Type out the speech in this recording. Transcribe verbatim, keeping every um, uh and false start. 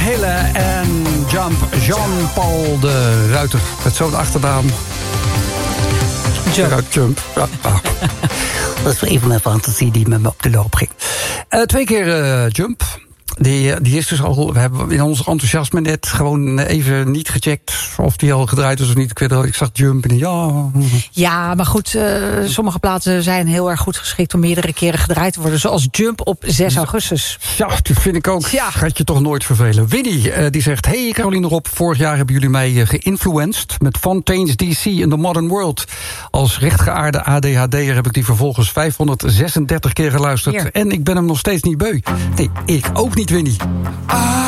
Helen en Jump. Jean-Paul de Ruiter. Met zo'n achternaam. Jump. Jump. Ja. Ah. Dat is even mijn fantasie die met me op de loop ging. Uh, twee keer uh, Jump. Die, die is dus al, we hebben in ons enthousiasme net gewoon even niet gecheckt of die al gedraaid was of niet. Ik weet wel, ik zag Jump en ja. Ja, maar goed, uh, sommige plaatsen zijn heel erg goed geschikt om meerdere keren gedraaid te worden. Zoals Jump op zes augustus. Ja, dat vind ik ook. Ja. Gaat je toch nooit vervelen. Winnie, uh, die zegt, hey Caroline Rob, vorig jaar hebben jullie mij uh, geïnfluenced met Fontaine's D C in the Modern World. Als rechtgeaarde A D H D'er heb ik die vervolgens vijfhonderdzesendertig keer geluisterd. Hier. En ik ben hem nog steeds niet beu. Nee, ik ook niet, Winnie. Ah.